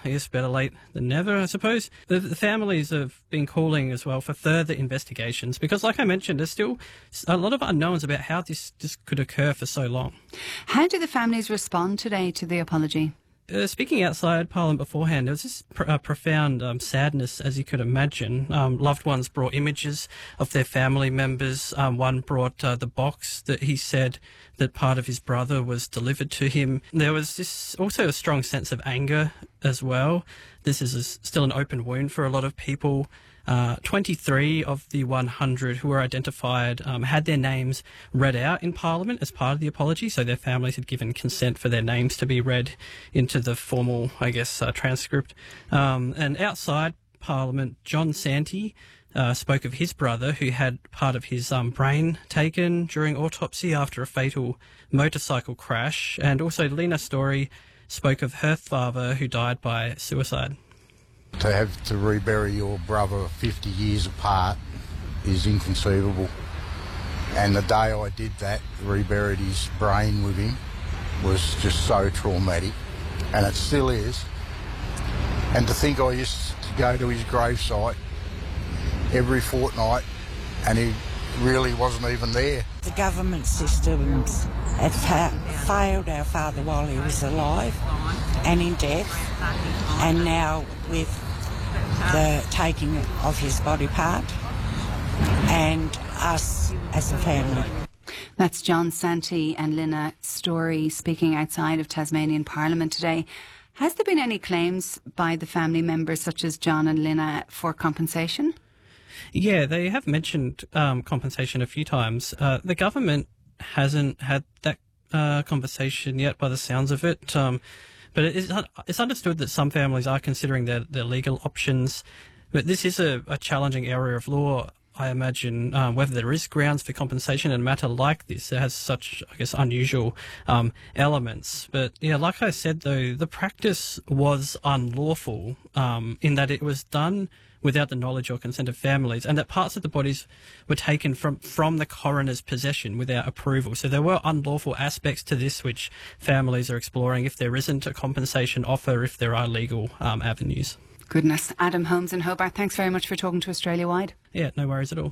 I guess better late than never, I suppose. The families have been calling as well for further investigations because, like I mentioned, there's still a lot of unknowns about how this could occur for so long. How do the families respond today to the apology? Speaking outside Parliament beforehand, there was this profound sadness, as you could imagine. Loved ones brought images of their family members. One brought the box that he said that part of his brother was delivered to him. There was this also a strong sense of anger as well. This is still an open wound for a lot of people. 23 of the 100 who were identified had their names read out in Parliament as part of the apology, so their families had given consent for their names to be read into the formal, transcript. And outside Parliament, John Santee spoke of his brother who had part of his brain taken during autopsy after a fatal motorcycle crash, and also Lena Storey spoke of her father who died by suicide. To have to rebury your brother 50 years apart is inconceivable. And the day I did that, reburied his brain with him, was just so traumatic. And it still is. And to think I used to go to his gravesite every fortnight and he really wasn't even there. The government systems had failed our father while he was alive and in death, and now with the taking of his body part, and us as a family. That's John Santee and Lena Storey speaking outside of Tasmanian Parliament today. Has there been any claims by the family members, such as John and Lena, for compensation? Yeah, they have mentioned compensation a few times. The government hasn't had that conversation yet by the sounds of it. But it's understood that some families are considering their legal options. But this is a challenging area of law, I imagine, whether there is grounds for compensation in a matter like this. It has such, unusual elements. But, yeah, like I said, though, the practice was unlawful in that it was done without the knowledge or consent of families, and that parts of the bodies were taken from the coroner's possession without approval. So there were unlawful aspects to this which families are exploring if there isn't a compensation offer, if there are legal avenues. Goodness. Adam Holmes in Hobart, thanks very much for talking to Australia Wide. Yeah, no worries at all.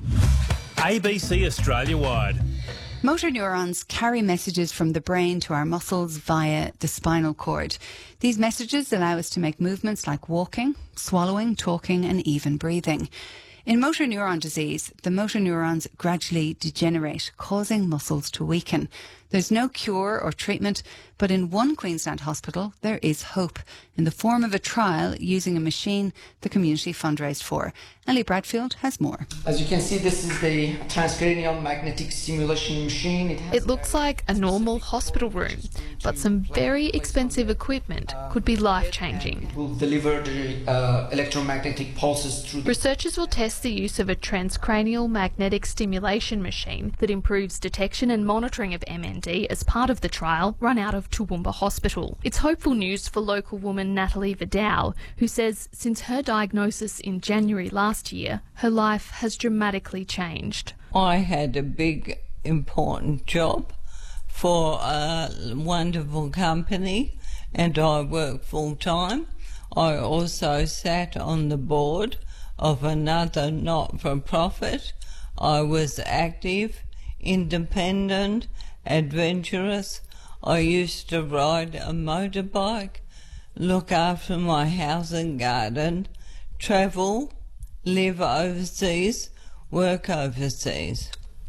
ABC Australia Wide. Motor neurons carry messages from the brain to our muscles via the spinal cord. These messages allow us to make movements like walking, swallowing, talking and even breathing. In motor neuron disease, the motor neurons gradually degenerate, causing muscles to weaken. There's no cure or treatment, but in one Queensland hospital there is hope in the form of a trial using a machine the community fundraised for. Ellie Bradfield has more. As you can see, this is the transcranial magnetic stimulation machine. It looks like a normal hospital room, but some very expensive equipment could be life-changing. It will deliver the electromagnetic pulses through. Researchers will test the use of a transcranial magnetic stimulation machine that improves detection and monitoring of MND as part of the trial run out of Toowoomba Hospital. It's hopeful news for local woman Natalie Vidal, who says since her diagnosis in January last year, her life has dramatically changed. I had a big, important job for a wonderful company and I worked full-time. I also sat on the board of another not-for-profit. I was active, independent, adventurous. I used to ride a motorbike, look after my house and garden, travel, live overseas, work overseas.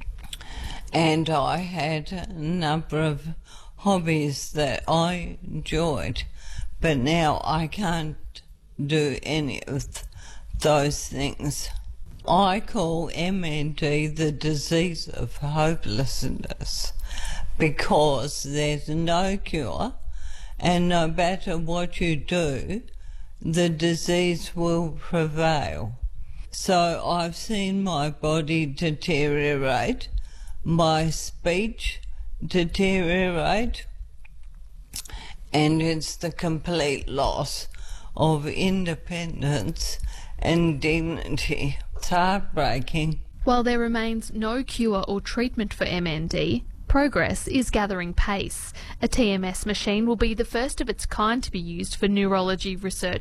And I had a number of hobbies that I enjoyed, but now I can't do any of those things. I call MND the disease of hopelessness because there's no cure, and no matter what you do, the disease will prevail. So I've seen my body deteriorate, my speech deteriorate, and it's the complete loss of independence and dignity. It's heartbreaking. While there remains no cure or treatment for MND, progress is gathering pace. A TMS machine will be the first of its kind to be used for neurology research